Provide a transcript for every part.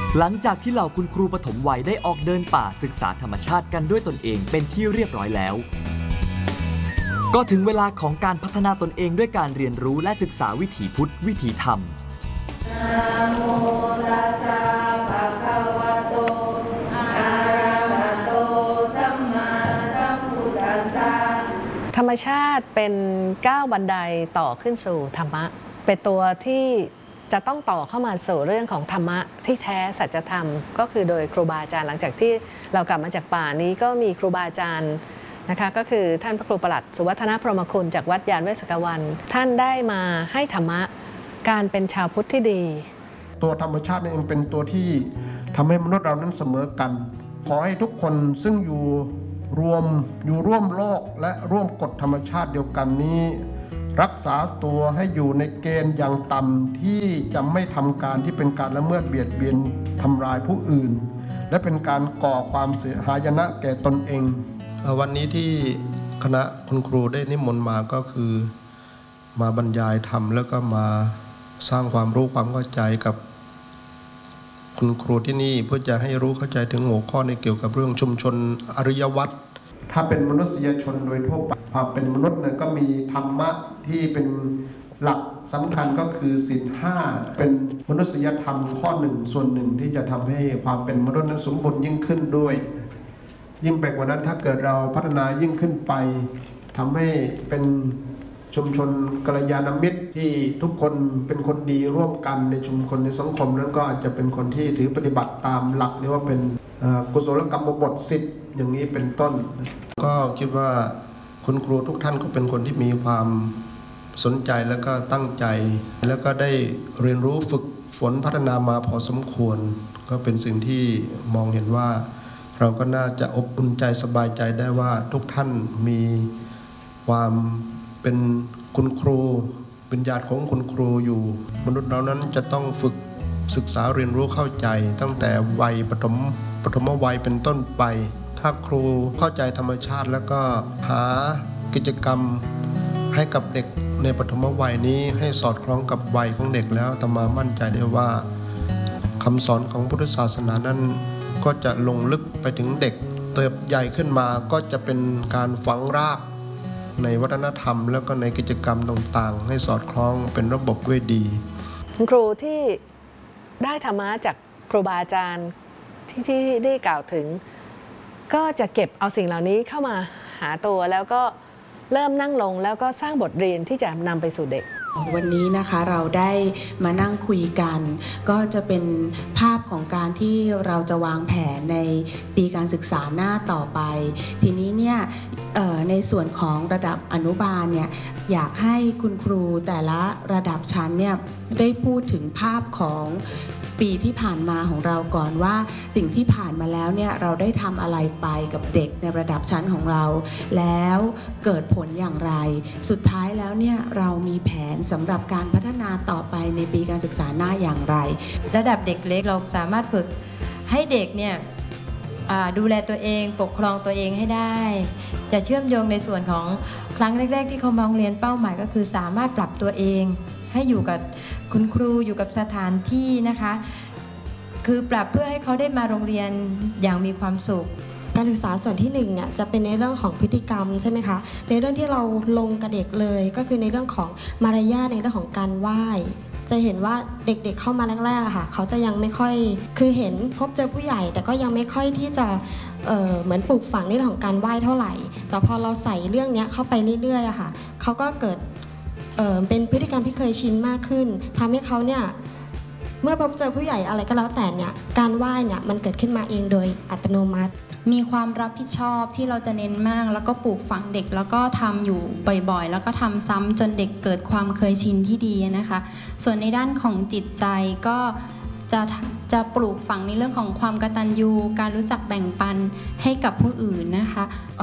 หลังจากที่เหล่าคุณครูปฐมวัยได้ออกเดินป่าศึกษาธรรมชาติกันด้วยตนเองเป็นที่เรียบร้อยแล้วก็ถึงเวลาของการพัฒนาตนเองด้วยการเรียนรู้และศึกษาวิถีพุทธวิถีธรรมนะโมตัสสะภะคะวะโตอะระหะโตสัมมาสัมพุทธัสสะธรรมชาติเป็นก้าวบันไดต่อขึ้นสู่ธรรมะเป็นตัวที่จะต้องต่อเข้ามาสู่เรื่องของธรรมะที่แท้สัจธรรมก็คือโดยครูบาอาจารย์หลังจากที่เรากลับมาจากป่านี้ก็มีครูบาอาจารย์นะคะก็คือท่านพระครูประหลัดสุวัฒนพรหมคุณจากวัดยานเวสกวันท่านได้มาให้ธรรมะการเป็นชาวพุทธที่ดีตัวธรรมชาตินี่เองเป็นตัวที่ทำให้มนุษย์เรานั้นเสมอกันขอให้ทุกคนซึ่งอยู่ร่วมโลกและร่วมกฎธรรมชาติเดียวกันนี้รักษาตัวให้อยู่ในเกณฑ์อย่างต่ำที่จะไม่ทำการที่เป็นการละเมิดเบียดเบียนทำลายผู้อื่นและเป็นการก่อความเสียหายนะแก่ตนเองวันนี้ที่คณะคุณครูได้นิมนต์มาก็คือมาบรรยายธรรมแล้วก็มาสร้างความรู้ความเข้าใจกับคุณครูที่นี่เพื่อจะให้รู้เข้าใจถึงหัวข้อในเกี่ยวกับเรื่องชุมชนอริยวัตรถ้าเป็นมนุษยชนโดยทั่วไปเป็นมนุษย์เนี่ยก็มีธรรมะที่เป็นหลักสำคัญก็คือศีล 5เป็นมนุษยธรรมข้อหนึ่งส่วนหนึ่งที่จะทำให้ความเป็นมนุษย์นั้นสมบูรณ์ยิ่งขึ้นด้วยยิ่งไปกว่านั้นถ้าเกิดเราพัฒนายิ่งขึ้นไปทำให้เป็นชุมชนกัลยาณมิตรที่ทุกคนเป็นคนดีร่วมกันในชุมชนในสังคมนั้นก็อาจจะเป็นคนที่ถือปฏิบัติตามหลักนี้ว่าเป็นกุศลกรรมบท10อย่างนี้เป็นต้นก็คิดว่าคุณครูทุกท่านก็เป็นคนที่มีความสนใจแล้วก็ตั้งใจแล้วก็ได้เรียนรู้ฝึกฝนพัฒนามาพอสมควรก็เป็นสิ่งที่มองเห็นว่าเราก็น่าจะอบอุ่นใจสบายใจได้ว่าทุกท่านมีความเป็นคุณครูเป็นญาติของคุณครูอยู่มนุษย์เรานั้นจะต้องฝึกศึกษาเรียนรู้เข้าใจตั้งแต่วัยปฐมวัยเป็นต้นไปถ้าครูเข้าใจธรรมชาติแล้วก็หากิจกรรมให้กับเด็กในปฐมวัยนี้ให้สอดคล้องกับวัยของเด็กแล้วอาตมามั่นใจได้ว่าคำสอนของพุทธศาสนานั้นก็จะลงลึกไปถึงเด็กเติบใหญ่ขึ้นมาก็จะเป็นการฝังรากในวัฒนธรรมแล้วก็ในกิจกรรมต่างๆให้สอดคล้องเป็นระบบด้วยดีครูที่ได้ธรรมะจากครูบาอาจารย์ที่ได้กล่าวถึงก็จะเก็บเอาสิ่งเหล่านี้เข้ามาหาตัวแล้วก็เริ่มนั่งลงแล้วก็สร้างบทเรียนที่จะนำไปสู่เด็กวันนี้นะคะเราได้มานั่งคุยกันก็จะเป็นภาพของการที่เราจะวางแผนในปีการศึกษาหน้าต่อไปทีนี้เนี่ยในส่วนของระดับอนุบาลเนี่ยอยากให้คุณครูแต่ละระดับชั้นเนี่ยได้พูดถึงภาพของปีที่ผ่านมาของเราก่อนว่าสิ่งที่ผ่านมาแล้วเนี่ยเราได้ทำอะไรไปกับเด็กในระดับชั้นของเราแล้วเกิดผลอย่างไรสุดท้ายแล้วเนี่ยเรามีแผนสำหรับการพัฒนาต่อไปในปีการศึกษาหน้าอย่างไรระดับเด็กเล็กเราสามารถฝึกให้เด็กเนี่ยดูแลตัวเองปกครองตัวเองให้ได้จะเชื่อมโยงในส่วนของครั้งแรกๆที่เขามาโรงเรียนเป้าหมายก็คือสามารถปรับตัวเองให้อยู่กับคุณครูอยู่กับสถานที่นะคะคือปรับเพื่อให้เขาได้มาโรงเรียนอย่างมีความสุขการศึกษาส่วนที่1เนี่ยจะเป็นในเรื่องของพฤติกรรมใช่ไหมคะในเรื่องที่เราลงกับเด็กเลยก็คือในเรื่องของมารยาทในเรื่องของการไหว้จะเห็นว่าเด็กๆเข้ามาแรกๆค่ะเขาจะยังไม่ค่อยคือเห็นพบเจอผู้ใหญ่แต่ก็ยังไม่ค่อยที่จะเหมือนปลูกฝังในเรื่องของการไหว้เท่าไหร่แต่พอเราใส่เรื่องนี้เข้าไปเรื่อยๆค่ะเขาก็เกิดเป็นพฤติกรรมที่เคยชินมากขึ้นทำให้เขาเนี่ยเมื่อพบเจอผู้ใหญ่อะไรก็แล้วแต่เนี่ยการไหว้เนี่ยมันเกิดขึ้นมาเองโดยอัตโนมัติมีความรับผิดชอบที่เราจะเน้นมากแล้วก็ปลูกฝังเด็กแล้วก็ทำอยู่บ่อยๆแล้วก็ทำซ้ำจนเด็กเกิดความเคยชินที่ดีนะคะส่วนในด้านของจิตใจก็จะปลูกฝังในเรื่องของความกตัญญูการรู้จักแบ่งปันให้กับผู้อื่นนะคะ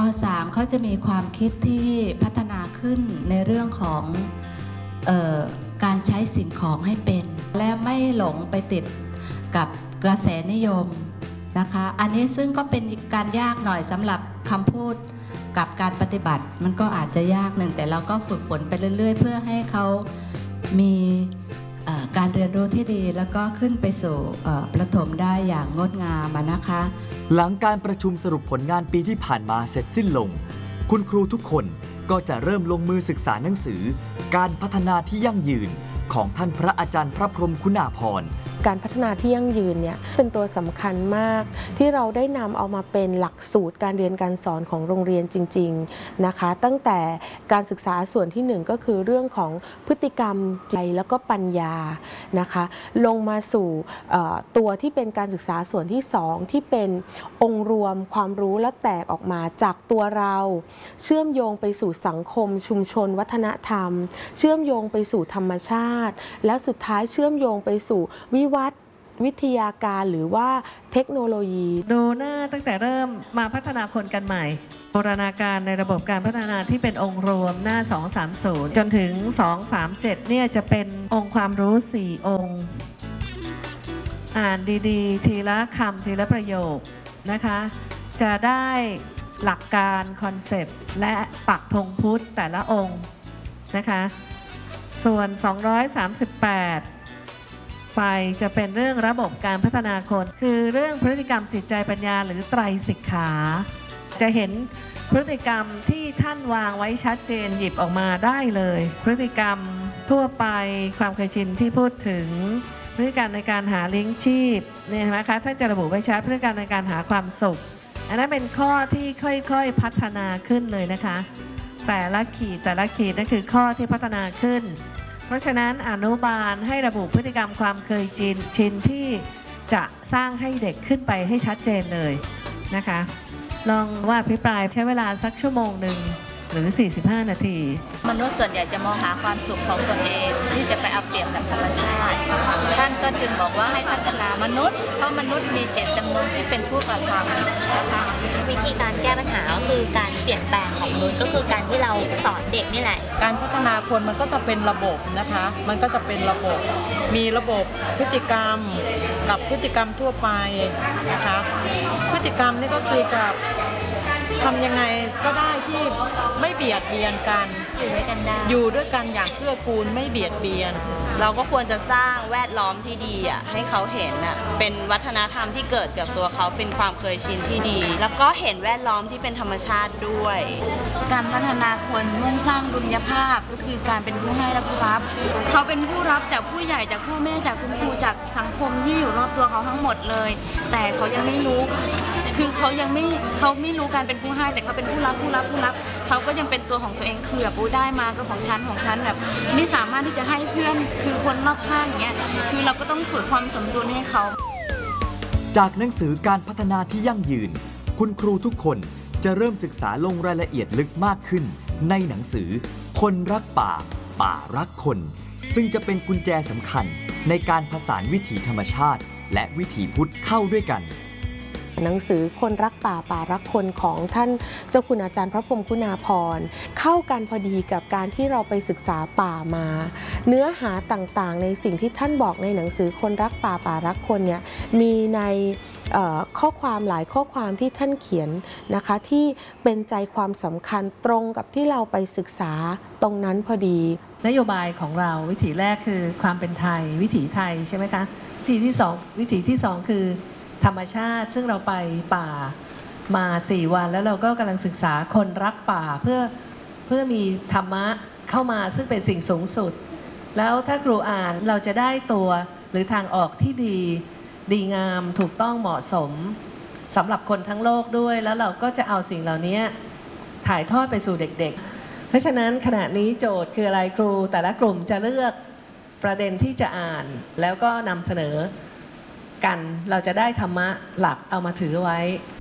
3เขาจะมีความคิดที่พัฒนาขึ้นในเรื่องของการใช้สิ่งของให้เป็นและไม่หลงไปติดกับกระแสนิยมนะคะอันนี้ซึ่งก็เป็นการยากหน่อยสำหรับคำพูดกับการปฏิบัติมันก็อาจจะยากหนึ่งแต่เราก็ฝึกฝนไปเรื่อยๆเพื่อให้เขามีการเรียนรู้ที่ดีแล้วก็ขึ้นไปสู่ประถมได้อย่างงดงามนะคะหลังการประชุมสรุปผลงานปีที่ผ่านมาเสร็จสิ้นลงคุณครูทุกคนก็จะเริ่มลงมือศึกษาหนังสือการพัฒนาที่ยั่งยืนของท่านพระอาจารย์พระพรหมคุณาภรณ์การพัฒนาที่ยั่งยืนเนี่ยเป็นตัวสำคัญมากที่เราได้นำเอามาเป็นหลักสูตรการเรียนการสอนของโรงเรียนจริงๆนะคะตั้งแต่การศึกษาส่วนที่1ก็คือเรื่องของพฤติกรรมใจแล้วก็ปัญญานะคะลงมาสู่ตัวที่เป็นการศึกษาส่วนที่2ที่เป็นองค์รวมความรู้และแตกออกมาจากตัวเราเชื่อมโยงไปสู่สังคมชุมชนวัฒนธรรมเชื่อมโยงไปสู่ธรรมชาติแล้วสุดท้ายเชื่อมโยงไปสู่วิทยาการหรือว่าเทคโนโลยีดูหน้าตั้งแต่เริ่มมาพัฒนาคนกันใหม่บูรณาการในระบบการพัฒนาที่เป็นองค์รวมหน้า230จนถึง237เนี่ยจะเป็นองค์ความรู้4องค์อ่านดีๆทีละคำทีละประโยคนะคะจะได้หลักการคอนเซปต์และปักธงพุทธแต่ละองค์นะคะส่วน238ไปจะเป็นเรื่องระบบการพัฒนาคนคือเรื่องพฤติกรรมจิตใจปัญญาหรือไตรสิกขาจะเห็นพฤติกรรมที่ท่านวางไว้ชัดเจนหยิบออกมาได้เลยพฤติกรรมทั่วไปความเคยชินที่พูดถึงพฤติกรรมในการหาเลี้ยงชีพเนี่ยนะคะท่านจะระบุไว้ชัดพฤติกรรมในการหาความสุขอันนั้นเป็นข้อที่ค่อยๆพัฒนาขึ้นเลยนะคะแต่ละขีดนั่นคือข้อที่พัฒนาขึ้นเพราะฉะนั้นอนุบาลให้ระบุพฤติกรรมความเคยชินที่จะสร้างให้เด็กขึ้นไปให้ชัดเจนเลยนะคะลองว่าอภิปรายใช้เวลาสักชั่วโมงหนึ่งหรือ45นาทีมนุษย์ส่วนใหญ่จะมองหาความสุขของตนเองที่จะไปเอาเปรียบกับธรรมชาติท่านก็จึงบอกว่าให้พัฒนามนุษย์เพราะมนุษย์มีเจตจำนงที่เป็นผู้กระทำนะคะวิธีการแก้ปัญหาก็คือการเปลี่ยนแปลงของมนุษย์ก็คือการที่เราสอนเด็กนี่แหละการพัฒนาคนมันก็จะเป็นระบบนะคะมันก็จะเป็นระบบมีระบบพฤติกรรมกับพฤติกรรมทั่วไปนะคะพฤติกรรมนี่ก็คือจะทำยังไงก็ได้ที่ไม่เบียดเบียนกันอยู่ด้วยกันได้อยู่ด้วยกันอย่างเกื้อกูลไม่เบียดเบียนเราก็ควรจะสร้างแวดล้อมที่ดีให้เขาเห็นเป็นวัฒนธรรมที่เกิดจากตัวเขาเป็นความเคยชินที่ดีแล้วก็เห็นแวดล้อมที่เป็นธรรมชาติด้วยการพัฒนาคนมุ่งสร้างดุลยภาพก็คือการเป็นผู้ให้และผู้รับเขาเป็นผู้รับจากผู้ใหญ่จากพ่อแม่จากคุณครูจากสังคมที่อยู่รอบตัวเขาทั้งหมดเลยแต่เขายังไม่รู้คือเขาไม่รู้การเป็นผู้ให้แต่เขาเป็นผู้รับเขาก็ยังเป็นตัวของตัวเองคือแบบได้มาก็ของฉันแบบไม่สามารถที่จะให้เพื่อนคือคนรอบข้างอย่างเงี้ยคือเราก็ต้องฝึกความสมดุลให้เขาจากหนังสือการพัฒนาที่ยั่งยืนคุณครูทุกคนจะเริ่มศึกษาลงรายละเอียดลึกมากขึ้นในหนังสือคนรักป่าป่ารักคนซึ่งจะเป็นกุญแจสำคัญในการผสานวิถีธรรมชาติและวิถีพุทธเข้าด้วยกันหนังสือคนรักป่าป่ารักคนของท่านเจ้าคุณอาจารย์พระพรหมคุณาภรณ์เข้ากันพอดีกับการที่เราไปศึกษาป่ามาเนื้อหาต่างๆในสิ่งที่ท่านบอกในหนังสือคนรักป่าป่ารักคนเนี่ยมีในข้อความหลายข้อความที่ท่านเขียนนะคะที่เป็นใจความสำคัญตรงกับที่เราไปศึกษาตรงนั้นพอดีนโยบายของเราวิถีแรกคือความเป็นไทยวิถีไทยใช่ไหมคะวิถีที่สองคือธรรมชาติซึ่งเราไปป่ามา4 วันแล้วเราก็กำลังศึกษาคนรักป่าเพื่อมีธรรมะเข้ามาซึ่งเป็นสิ่งสูงสุดแล้วถ้าครูอ่านเราจะได้ตัวหรือทางออกที่ดีงามถูกต้องเหมาะสมสำหรับคนทั้งโลกด้วยแล้วเราก็จะเอาสิ่งเหล่านี้ถ่ายทอดไปสู่เด็กๆเพราะฉะนั้นขณะนี้โจทย์คืออะไรครูแต่ละกลุ่มจะเลือกประเด็นที่จะอ่านแล้วก็นำเสนอกันเราจะได้ธรรมะหลักเอามาถือไว้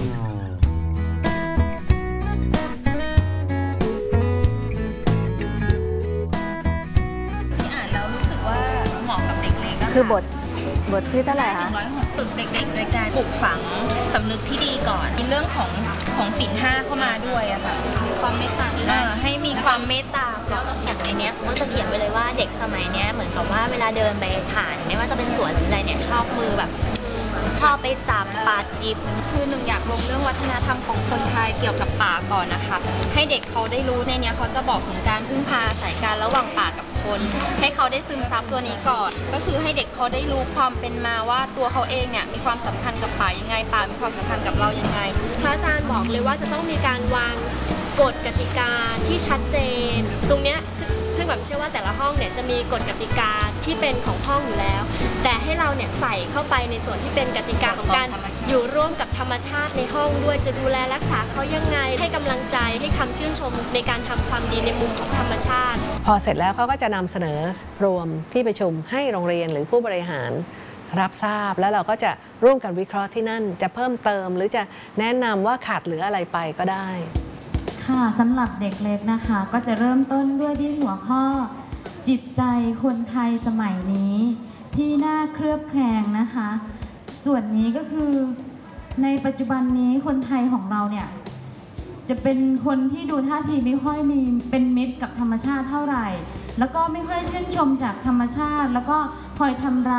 ที่อ่านแล้วรู้สึกว่าเหมาะกับเด็กเล็กคือบทที่เท่าไหร่คะฝึกเด็กๆโดยการปลูกฝังสำนึกที่ดีก่อนมีเรื่องของศีล 5เข้ามาด้วยอะค่ะมีความเมตตาให้มีความเมตตาก่อนอย่างในนี้มันจะเขียนไว้เลยว่าเด็กสมัยนี้เหมือนกับว่าเวลาเดินไปผ่านไม่ว่าจะเป็นสวนหรืออะไรเนี่ยชอบมือแบบชอบไปจับปลาจิบคือหนึ่งอยากลงเรื่องวัฒนธรรมของคนไทยเกี่ยวกับป่าก่อนนะคะให้เด็กเขาได้รู้ในเนี้ยเขาจะบอกถึงการพึ่งพาอาศัยกันระหว่างป่ากับคนให้เขาได้ซึมซับตัวนี้ก่อนก็คือให้เด็กเขาได้รู้ความเป็นมาว่าตัวเขาเองเนี่ยมีความสำคัญกับป่ายังไงป่ามีความสำคัญกับเรายังไงพระอาจารย์บอกเลยว่าจะต้องมีการวางกฎกติกาที่ชัดเจนตรงเนี้ยซึ่งแบบเชื่อว่าแต่ละห้องเนี่ยจะมีกฎกติกาที่เป็นของห้องอยู่แล้วแต่ให้เราเนี่ยใส่เข้าไปในส่วนที่เป็นกติกาของการอยู่ร่วมกับธรรมชาติในห้องด้วยจะดูแลรักษาเขายังไงให้กำลังใจให้คำชื่นชมในการทำความดีในมุมของธรรมชาติพอเสร็จแล้วเขาก็จะนำเสนอรวมที่ประชุมให้โรงเรียนหรือผู้บริหารรับทราบแล้วเราก็จะร่วมกันวิเคราะห์ที่นั่นจะเพิ่มเติมหรือจะแนะนำว่าขาดเหลืออะไรไปก็ได้ค่ะสำหรับเด็กเล็กนะคะก็จะเริ่มต้นด้วยที่หัวข้อจิตใจคนไทยสมัยนี้ที่น่าเคลือบแคลงนะคะส่วนนี้ก็คือในปัจจุบันนี้คนไทยของเราเนี่ยจะเป็นคนที่ดูท่าทีไม่ค่อยมีเป็นมิตรกับธรรมชาติเท่าไหร่แล้วก็ไม่ค่อยชื่นชมจากธรรมชาติแล้วก็คอยทำร้าย